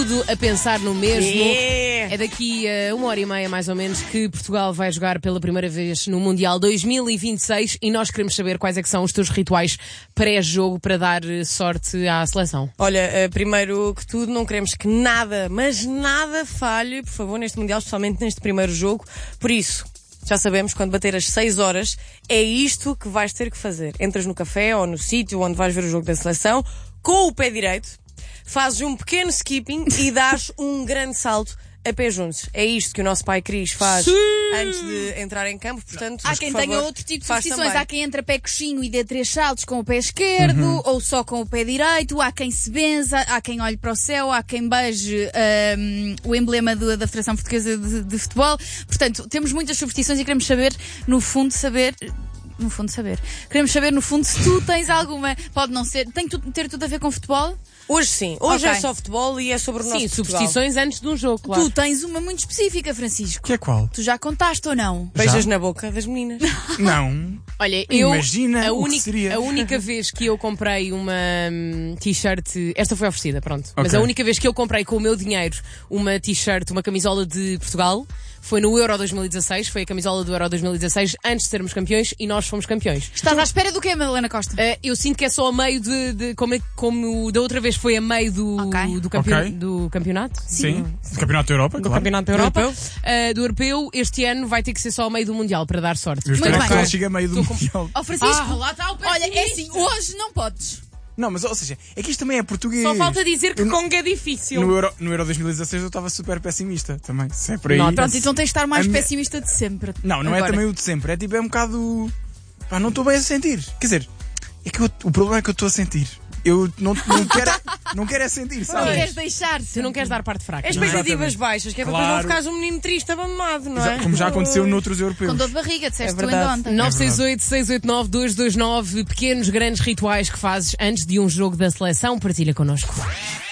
tudo a pensar no mesmo. É daqui a 1h30 mais ou menos que Portugal vai jogar pela primeira vez no Mundial 2026 e nós queremos saber quais é que são os teus rituais pré-jogo para dar sorte à seleção. Olha, primeiro que tudo, não queremos que nada, mas nada falhe, por favor, neste Mundial, especialmente neste primeiro jogo. Por isso, já sabemos, quando bater as 6 horas, é isto que vais ter que fazer. Entras no café ou no sítio onde vais ver o jogo da seleção, com o pé direito, fazes um pequeno skipping e dás um grande salto a pé juntos. É isto que o nosso pai Cris faz antes de entrar em campo, portanto, há quem tenha outro tipo de superstições. Há quem entra pé coxinho e dê 3 saltos com o pé esquerdo, ou só com o pé direito. Há quem se benza, há quem olhe para o céu, há quem beije o emblema da Federação Portuguesa de Futebol. Portanto, temos muitas superstições e queremos saber, no fundo, Queremos saber, no fundo, se tu tens alguma. Pode não ser. Tem que ter tudo a ver com futebol? Hoje sim. Hoje é só futebol e é sobre o nosso Portugal. Superstições antes de um jogo, claro. Tu tens uma muito específica, Francisco. Que é qual? Tu já contaste ou não? Beijas na boca das meninas? Não. Olha, Imagina a seria. única vez que eu comprei uma t-shirt, esta foi oferecida, pronto. Mas a única vez que eu comprei com o meu dinheiro uma t-shirt, uma camisola de Portugal, foi no Euro 2016, foi a camisola do Euro 2016, antes de sermos campeões, e nós fomos campeões. Estás à espera do quê, Madalena Costa? Eu sinto que é só a meio como da outra vez foi a meio do campeonato. Sim, do Campeonato da Europa, do Campeonato da Europa. Do Europeu, este ano vai ter que ser só a meio do Mundial para dar sorte. Eu espero que ela chegue a meio do Mundial. Francisco, lá está o pé. Olha, é assim, hoje não podes. Não, mas ou seja, é que isto também é português. Só falta dizer que Congo é difícil. No Euro 2016 eu estava super pessimista também. Se é por aí. Pronto, então tens de estar mais pessimista de sempre. Não agora. É também o de sempre. É um bocado. Pá, não estou bem a sentir. Quer dizer, é que o problema é que eu estou a sentir. Eu não quero é sentir, sabes? Não queres deixar-se. Tu não queres dar parte fraca. Expectativas baixas, que é para depois não ficares um menino triste abandonado, não é? Como já aconteceu noutros europeus. Com dor de barriga, disseste tu ainda ontem. 968-689-229, pequenos, grandes rituais que fazes antes de um jogo da seleção. Partilha connosco.